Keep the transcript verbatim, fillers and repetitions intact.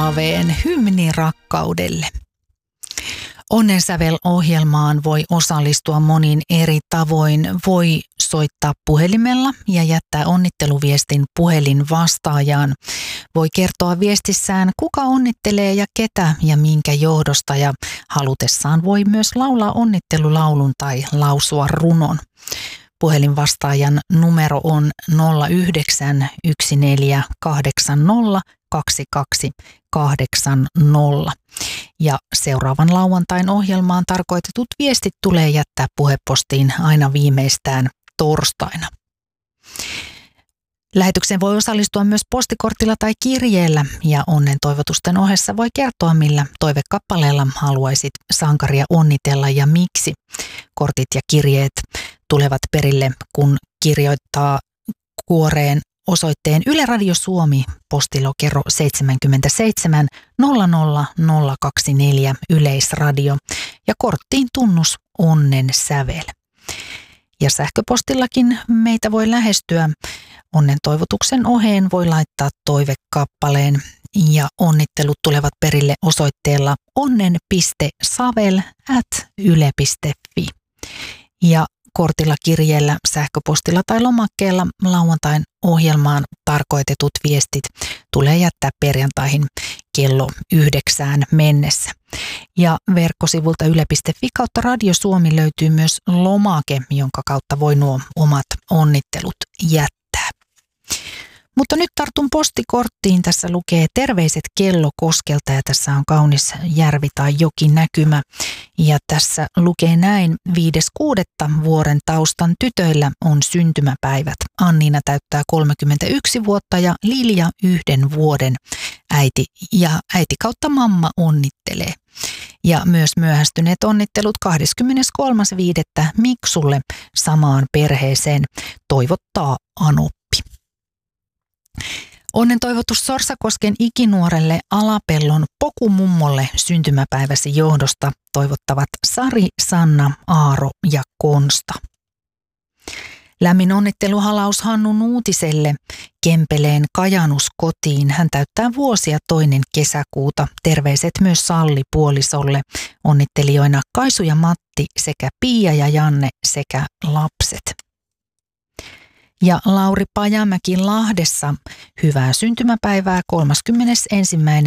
Saaveen hymni rakkaudelle. Onnensävel-ohjelmaan voi osallistua monin eri tavoin. Voi soittaa puhelimella ja jättää onnitteluviestin puhelin vastaajaan. Voi kertoa viestissään, kuka onnittelee ja ketä ja minkä johdosta, ja halutessaan voi myös laulaa onnittelulaulun tai lausua runon. Puhelinvastaajan numero on nolla yhdeksän yksi neljä kahdeksan nolla kaksi kaksi kahdeksan nolla. Ja seuraavan lauantain ohjelmaan tarkoitetut viestit tulee jättää puhepostiin aina viimeistään torstaina. Lähetykseen voi osallistua myös postikortilla tai kirjeellä, ja onnen toivotusten ohessa voi kertoa, millä toivekappaleella haluaisit sankaria onnitella ja miksi. Kortit ja kirjeet tulevat perille, kun kirjoittaa kuoreen osoitteen Yle Radio Suomi, postilokero seitsemänkymmentäseitsemän nolla nolla nolla kaksikymmentäneljä Yleisradio, ja korttiin tunnus Onnen sävel. Ja sähköpostillakin meitä voi lähestyä. Onnen toivotuksen oheen voi laittaa toivekappaleen, ja onnittelut tulevat perille osoitteella onnen piste savel ät yle piste fi. Ja kortilla, kirjeellä, sähköpostilla tai lomakkeella lauantain ohjelmaan tarkoitetut viestit tulee jättää perjantaihin kello yhdeksään mennessä. Ja verkkosivulta yle piste fi kautta Radio Suomi löytyy myös lomake, jonka kautta voi nuo omat onnittelut jättää. Mutta nyt tartun postikorttiin. Tässä lukee terveiset Kellokoskelta, ja tässä on kaunis järvi tai joki näkymä. Ja tässä lukee näin: viides kuudetta vuoren taustan tytöillä on syntymäpäivät. Anniina täyttää kolmekymmentäyksi vuotta ja Lilja yhden vuoden. Äiti ja äiti kautta mamma onnittelee. Ja myös myöhästyneet onnittelut kahdeskymmeneskolmas viidettä Miksulle samaan perheeseen toivottaa Anoppi. Onnen toivotus Sorsakosken ikinuorelle Alapellon Pokumummolle syntymäpäiväsi johdosta toivottavat Sari, Sanna, Aaro ja Konsta. Lämmin onnitteluhalaus Hannu Nuutiselle Kempeleen Kajanus kotiin. Hän täyttää vuosia toinen kesäkuuta. Terveiset myös Salli puolisolle. Onnittelijoina Kaisu ja Matti sekä Pia ja Janne sekä lapset. Ja Lauri Pajamäki Lahdessa hyvää syntymäpäivää kolmaskymmenesensimmäinen